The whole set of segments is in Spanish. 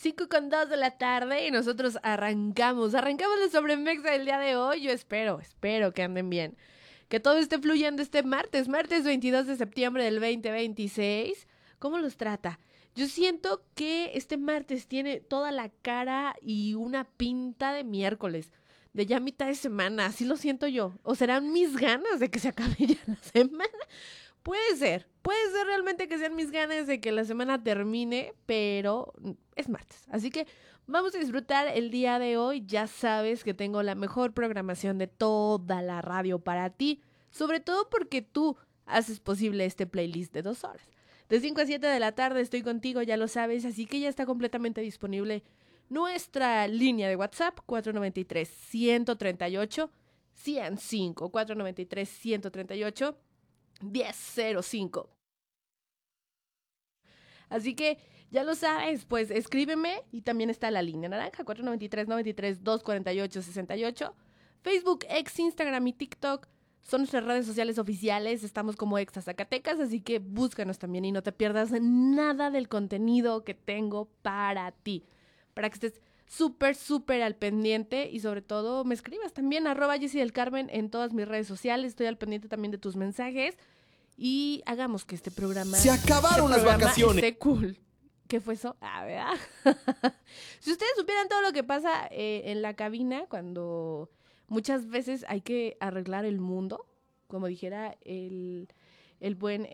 5:02 de la tarde y nosotros arrancamos la Sobremexa del día de hoy. Yo espero que anden bien, que todo esté fluyendo este martes 22 de septiembre del 2026. ¿Cómo los trata? Yo siento que este martes tiene toda la cara y una pinta de miércoles, de ya mitad de semana, así lo siento yo. ¿O serán mis ganas de que se acabe ya la semana? Puede ser realmente que sean mis ganas de que la semana termine, pero es martes. Así que vamos a disfrutar el día de hoy. Ya sabes que tengo la mejor programación de toda la radio para ti, sobre todo porque tú haces posible este playlist de 2 horas. De 5 a 7 de la tarde estoy contigo, ya lo sabes, así que ya está completamente disponible nuestra línea de WhatsApp, 493-138-105, 493-138-1005. Así que ya lo sabes, pues escríbeme y también está la línea naranja, 493-93-248-68. Facebook, X, Instagram y TikTok son nuestras redes sociales oficiales. Estamos como Exa Zacatecas, así que búscanos también y no te pierdas nada del contenido que tengo para ti, para que estés súper al pendiente y sobre todo me escribas también @JessiDelCarmen en todas mis redes sociales. Estoy al pendiente también de tus mensajes y hagamos que este programa se acabaron las vacaciones. Esté cool. ¿Qué fue eso? ¿Verdad? Si ustedes supieran todo lo que pasa en la cabina cuando muchas veces hay que arreglar el mundo, como dijera el buen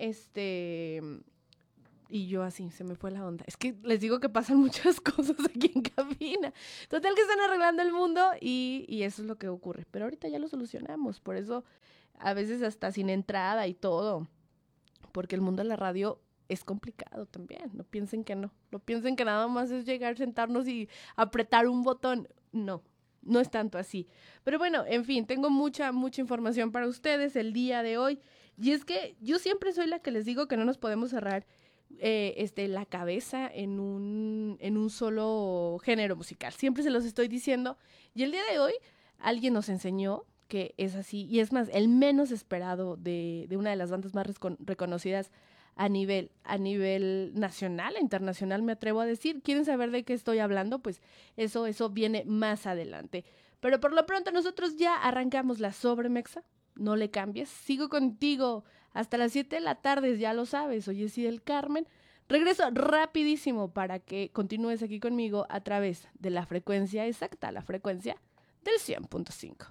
y yo así, se me fue la onda. Es que les digo que pasan muchas cosas aquí en cabina. Total que están arreglando el mundo y eso es lo que ocurre. Pero ahorita ya lo solucionamos. Por eso, a veces hasta sin entrada y todo. Porque el mundo de la radio es complicado también. No piensen que no. No piensen que nada más es llegar, sentarnos y apretar un botón. No es tanto así. Pero bueno, en fin, tengo mucha información para ustedes el día de hoy. Y es que yo siempre soy la que les digo que no nos podemos cerrar la cabeza en un solo género musical. Siempre se los estoy diciendo. Y el día de hoy alguien nos enseñó que es así. Y es más, el menos esperado de una de las bandas más reconocidas a nivel nacional e internacional, me atrevo a decir. ¿Quieren saber de qué estoy hablando? Pues eso viene más adelante. Pero por lo pronto nosotros ya arrancamos la Sobremexa. No le cambies. Sigo contigo hasta las 7 de la tarde, ya lo sabes. Soy Jessie del Carmen. Regreso rapidísimo para que continúes aquí conmigo a través de la frecuencia exacta, la frecuencia del 100.5.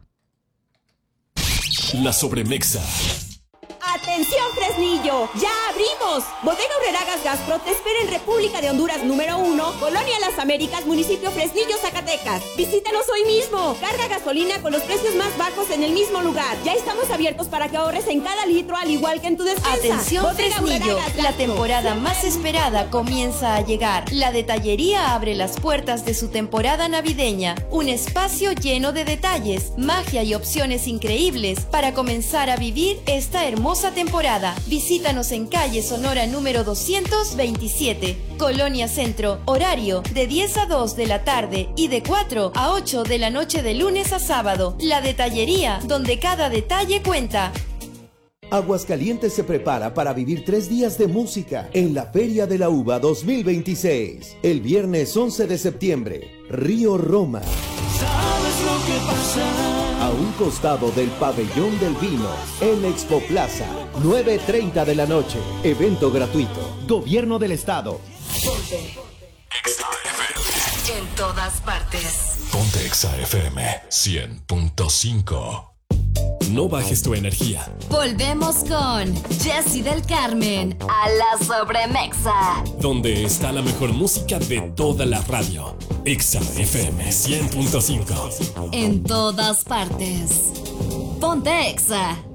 La Sobremexa. ¡Atención, Fresnillo! ¡Ya abrimos! Bodega Aurrera Gastro te espera en República de Honduras número 1, Colonia Las Américas, municipio Fresnillo, Zacatecas. Visítanos hoy mismo. Carga gasolina con los precios más bajos en el mismo lugar. Ya estamos abiertos para que ahorres en cada litro, al igual que en tu despensa. Atención, Bodega Fresnillo, la temporada más esperada comienza a llegar. La Detallería abre las puertas de su temporada navideña. Un espacio lleno de detalles, magia y opciones increíbles para comenzar a vivir esta hermosa temporada. Visítanos en calle Sonora número 227, Colonia Centro, horario de 10 a 2 de la tarde y de 4 a 8 de la noche de lunes a sábado. La Detallería, donde cada detalle cuenta. Aguascalientes se prepara para vivir 3 días de música en la Feria de la Uva 2026. El viernes 11 de septiembre, Río Roma. ¿Sabes lo que pasa? A un costado del Pabellón del Vino, en Expo Plaza, 9:30 de la noche. Evento gratuito. Gobierno del Estado. Ponte Exa FM. En todas partes. Ponte Exa FM 100.5. No bajes tu energía. Volvemos con Jessie del Carmen a la Sobremexa. Donde está la mejor música de toda la radio. Exa FM 100.5. En todas partes. Ponte Exa.